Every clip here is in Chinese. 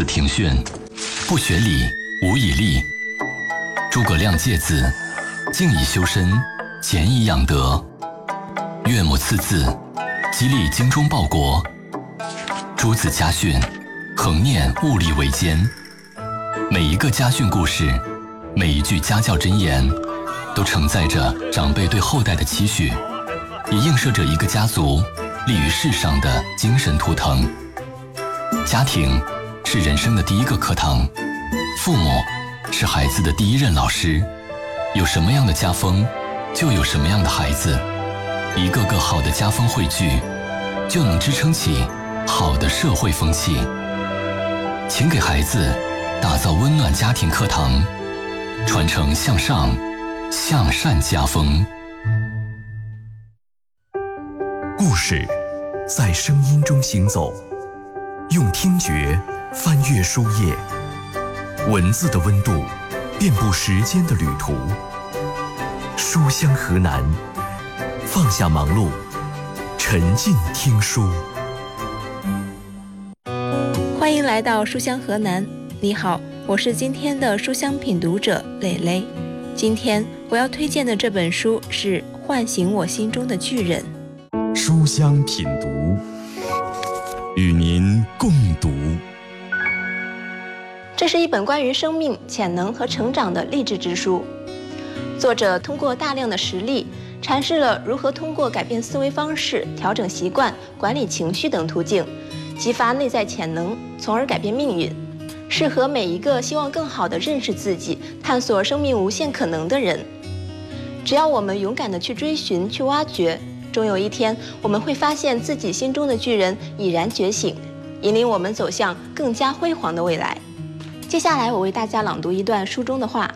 子庭训，不学礼，无以立。诸葛亮诫子，静以修身，俭以养德。岳母赐字，激励精忠报国。诸子家训，恒念物力维艰。每一个家训故事，每一句家教箴言，都承载着长辈对后代的期许，也映射着一个家族立于世上的精神图腾。家庭是人生的第一个课堂，父母是孩子的第一任老师。有什么样的家风，就有什么样的孩子。一个个好的家风汇聚，就能支撑起好的社会风气。请给孩子打造温暖家庭课堂，传承向上向善家风。 故事在声音中行走，用听觉翻阅书页，文字的温度遍布时间的旅途。书香河南，放下忙碌，沉浸听书。 欢迎来到书香河南，你好，我是今天的书香品读者蕾蕾。今天我要推荐的这本书是《唤醒我心中的巨人》。 书香品读，与您共读。 这是一本关于生命、潜能和成长的励志之书。作者通过大量的实例，阐释了如何通过改变思维方式、调整习惯、管理情绪等途径，激发内在潜能，从而改变命运。适合每一个希望更好地认识自己、探索生命无限可能的人。只要我们勇敢地去追寻、去挖掘，终有一天我们会发现自己心中的巨人已然觉醒，引领我们走向更加辉煌的未来。接下来我为大家朗读一段书中的话。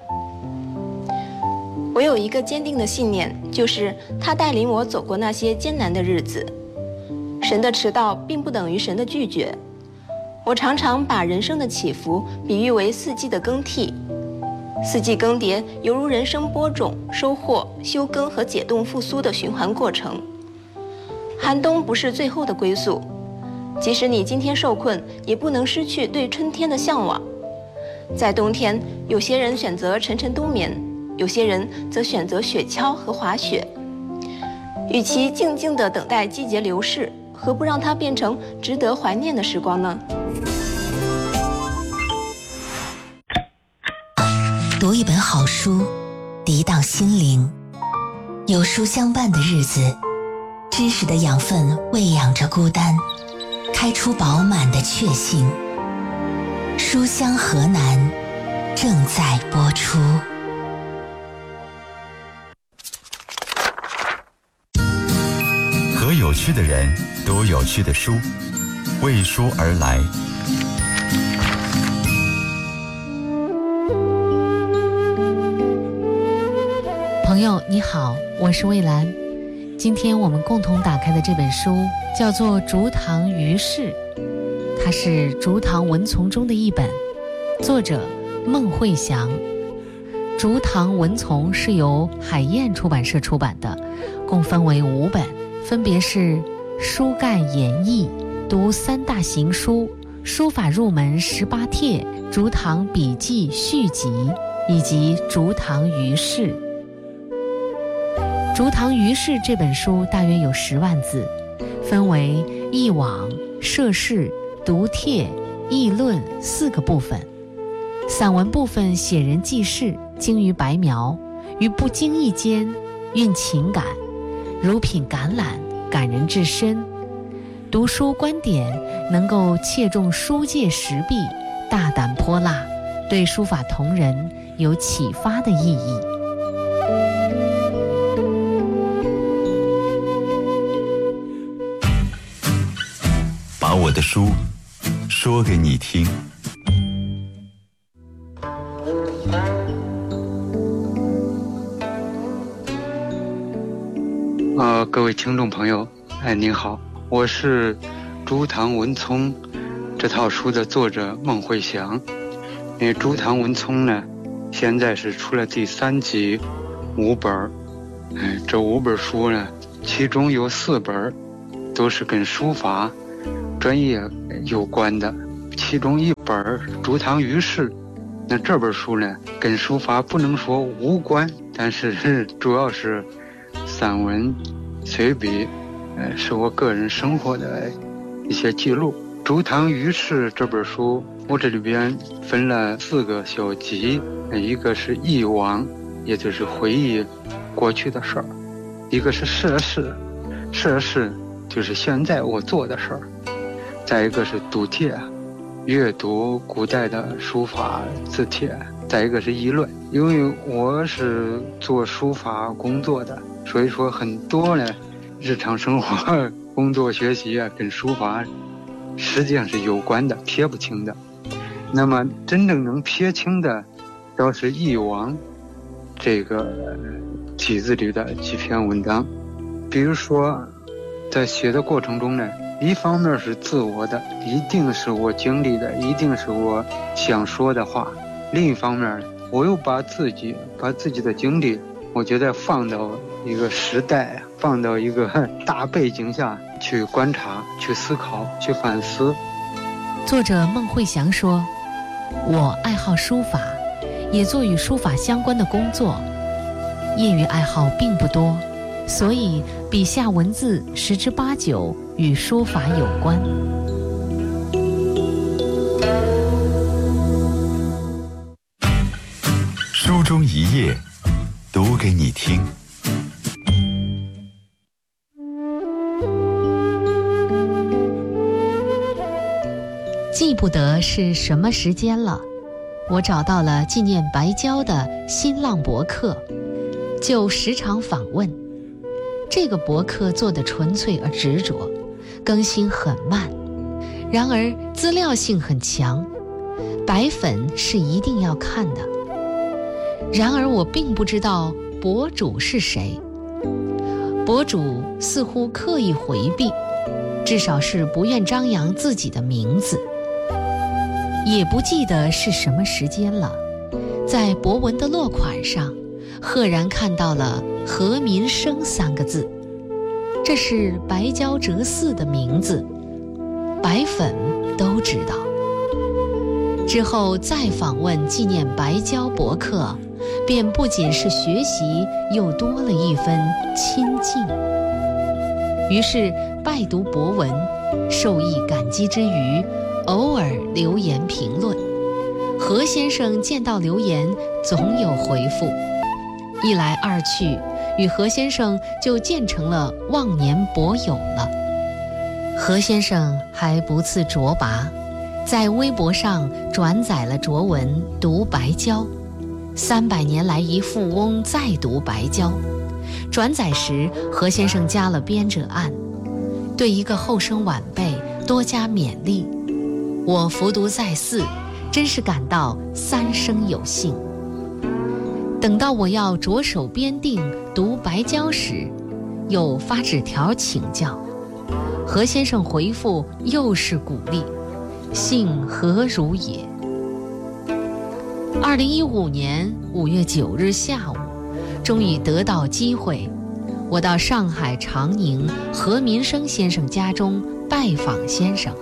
我有一个坚定的信念，就是他带领我走过那些艰难的日子。神的迟到并不等于神的拒绝。我常常把人生的起伏比喻为四季的更替，四季更迭犹如人生播种、收获、休耕和解冻复苏的循环过程。寒冬不是最后的归宿，即使你今天受困，也不能失去对春天的向往。在冬天，有些人选择沉沉冬眠，有些人则选择雪橇和滑雪。与其静静地等待季节流逝，何不让它变成值得怀念的时光呢？ 读一本好书，涤荡心灵。有书相伴的日子，知识的养分喂养着孤单，开出饱满的确信。书香河南正在播出。 和有趣的人读有趣的书，为书而来。 朋友你好，我是蔚兰。今天我们共同打开的这本书叫做《竹堂于氏》，它是竹堂文丛中的一本，作者孟慧祥。竹堂文丛是由海燕出版社出版的，共分为5本，分别是书干演义、读3大行书、书法入门18帖、竹堂笔记续集以及竹堂于氏。竹堂于氏这本书大约有10万字，分为译网、社事、读帖、议论4个部分。散文部分写人记事，精于白描，于不经意间蕴情感，如品橄榄，感人至深。读书观点能够切中书界时弊，大胆泼辣，对书法同仁有启发的意义。 把我的书说给你听。 各位听众朋友，您好，我是竹堂文丛这套书的作者孟慧祥。竹堂文丛呢，现在是出了第3集5本，这5本书呢，其中有4本都是跟书法专业有关的，其中1 本《竹堂于事》。那这本书呢，跟书法不能说无关，但是主要是散文、随笔，是我个人生活的一些记录。《竹堂于事》这本书，我这里边分了4个小集，一个是忆往，也就是回忆过去的事儿；一个是涉事，涉事就是现在我做的事儿；再一个是读帖，阅读古代的书法字帖；再一个是议论。因为我是做书法工作的，所以说很多呢日常生活、工作、学习跟书法实际上是有关的，撇不清的。那么真正能撇清的，倒是忆往这个集子里的几篇文章。比如说在写的过程中呢，一方面是自我的，一定是我经历的，一定是我想说的话；另一方面，我又把自己的经历，我觉得放到一个时代，放到一个大背景下去观察、去思考、去反思。 作者孟慧祥说，我爱好书法，也做与书法相关的工作，业余爱好并不多，所以笔下文字10之8九与书法有关。 书中一页，读给你听。 记不得是什么时间了，我找到了纪念白娇的新浪博客，就时常访问。这个博客做得纯粹而执着，更新很慢，然而资料性很强，白粉是一定要看的。然而我并不知道博主是谁，博主似乎刻意回避，至少是不愿张扬自己的名字。也不记得是什么时间了，在博文的落款上赫然看到了何民生3个字，这是白娇哲寺的名字，白粉都知道。之后再访问纪念白娇博客，便不仅是学习，又多了一分亲近。于是拜读博文，受益感激之余，偶尔留言评论。何先生见到留言总有回复，一来二去，与何先生就建成了忘年博友了。何先生还不辞卓拔，在微博上转载了卓文读白娇，300年来一富翁再读白娇。转载时，何先生加了编者按，对一个后生晚辈多加勉励。我服读在寺，真是感到3生有幸。等到我要着手编订读白娇时，又发纸条请教，何先生回复又是鼓励，幸何如也。2015年5月9日下午，终于得到机会，我到上海长宁何民生先生家中拜访先生。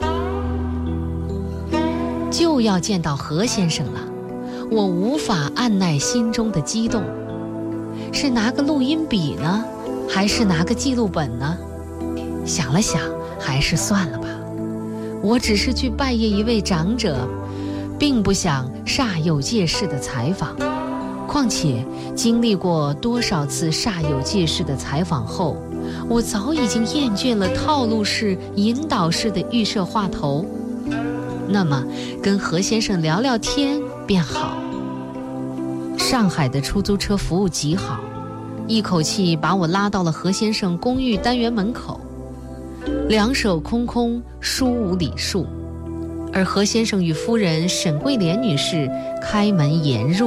就要见到何先生了，我无法按耐心中的激动，是拿个录音笔呢，还是拿个记录本呢？想了想，还是算了吧。我只是去拜谒一位长者，并不想煞有介事的采访。况且经历过多少次煞有介事的采访后，我早已经厌倦了套路式、引导式的预设话头。那么跟何先生聊聊天便好。上海的出租车服务极好，一口气把我拉到了何先生公寓单元门口，两手空空，书无礼数。而何先生与夫人沈桂莲女士开门言入，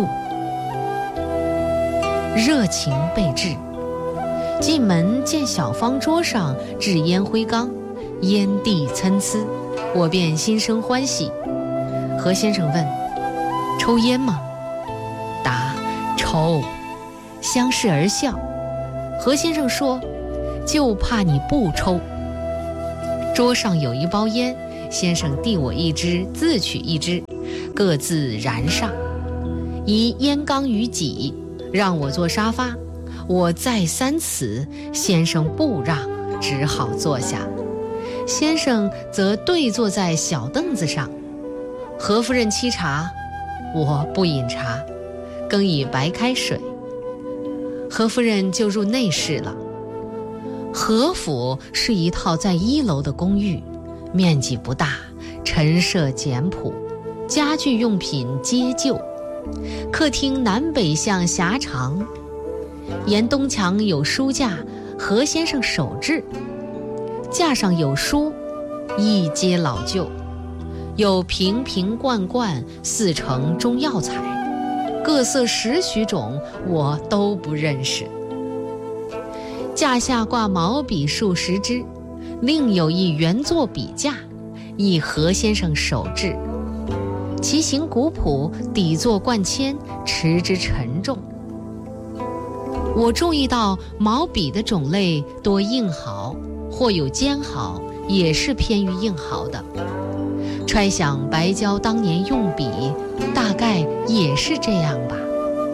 热情备至。进门见小方桌上置烟灰缸，烟蒂参差，我便心生欢喜。何先生问：抽烟吗？答：抽。相视而笑。何先生说：就怕你不抽。桌上有一包烟，先生递我一支，自取一支。 各自然上，以烟缸于己，让我坐沙发。我再三辞，先生不让，只好坐下。先生则对坐在小凳子上。何夫人沏茶，我不饮茶，更以白开水。何夫人就入内室了。何府是一套在1楼的公寓，面积不大，陈设简朴，家具用品皆旧。客厅南北向狭长，沿东墙有书架，何先生手制，架上有书，一皆老旧，有瓶瓶罐罐4成中药材，各色10许种，我都不认识。架下挂毛笔数10支，另有一圆座笔架，亦何先生手制，其形古朴，底座贯铅，持之沉重。我注意到毛笔的种类多硬毫，或有尖毫，也是偏于硬毫的。揣想白娇当年用笔，大概也是这样吧。